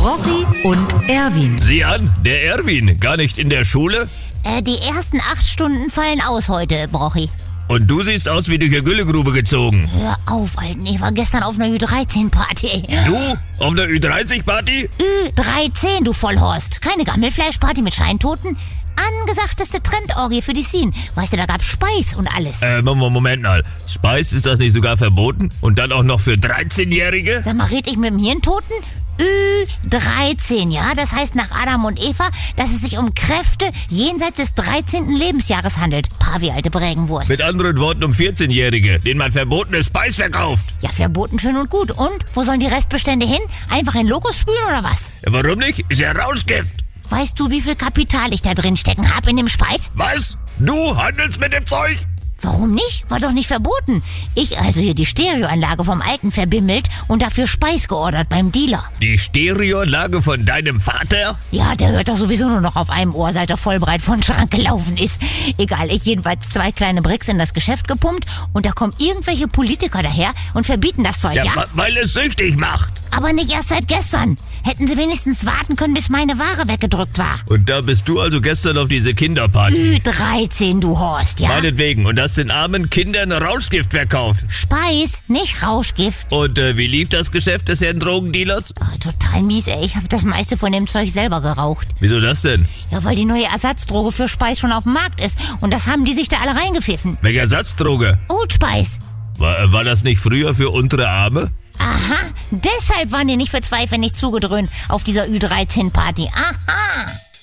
Brochi und Erwin. Sieh an, der Erwin, gar nicht in der Schule? Die ersten 8 Stunden fallen aus heute, Brochi. Und du siehst aus wie durch eine Güllegrube gezogen. Hör auf, Alten, ich war gestern auf einer Ü13-Party. Du? Auf einer Ü30-Party? Ü13, du Vollhorst. Keine Gammelfleischparty mit Scheintoten. Angesagteste Trendorgie für die Scene. Weißt du, da gab's Speis und alles. Moment mal. Speis, ist das nicht sogar verboten? Und dann auch noch für 13-Jährige? Sag mal, red ich mit dem Hirntoten? Ü13, ja? Das heißt nach Adam und Eva, dass es sich um Kräfte jenseits des 13. Lebensjahres handelt. Paar wie alte Prägenwurst. Mit anderen Worten um 14-Jährige, denen man verbotenes Speis verkauft. Ja, verboten schön und gut. Und? Wo sollen die Restbestände hin? Einfach in Lokos spülen oder was? Warum nicht? Ist ja Rauschgift. Weißt du, wie viel Kapital ich da drin stecken hab in dem Speis? Was? Du handelst mit dem Zeug? Warum nicht? War doch nicht verboten. Ich also hier die Stereoanlage vom Alten verbimmelt und dafür Speis geordert beim Dealer. Die Stereoanlage von deinem Vater? Ja, der hört doch sowieso nur noch auf einem Ohr, seit er voll breit von Schrank gelaufen ist. Egal, ich jedenfalls 2 kleine Bricks in das Geschäft gepumpt und da kommen irgendwelche Politiker daher und verbieten das Zeug, ja? Weil es süchtig macht. Aber nicht erst seit gestern. Hätten sie wenigstens warten können, bis meine Ware weggedrückt war. Und da bist du also gestern auf diese Kinderparty. Ü13, du Horst, ja? Meinetwegen. Und hast den armen Kindern Rauschgift verkauft. Speis, nicht Rauschgift. Und wie lief das Geschäft des Herrn Drogendealers? Total mies, ey. Ich habe das meiste von dem Zeug selber geraucht. Wieso das denn? Ja, weil die neue Ersatzdroge für Speis schon auf dem Markt ist. Und das haben die sich da alle reingepfiffen. Welche Ersatzdroge? Old Spice. War das nicht früher für untere Arme? Aha, deshalb waren die nicht für 2 Pfennig zugedröhnt auf dieser Ü13-Party. Aha.